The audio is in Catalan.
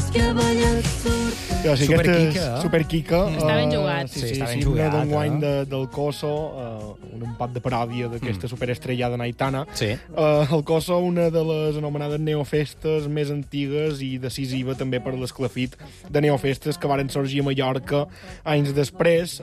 Superquica. Està ben jugat. Sí, està ben sí, jugat, una d'enguany del Coso, un empat de paròdia d'aquesta superestrellada naitana. Sí. El Coso, una de les anomenades neofestes més antigues i decisiva també per l'esclafit de neofestes que varen sorgir a Mallorca anys després.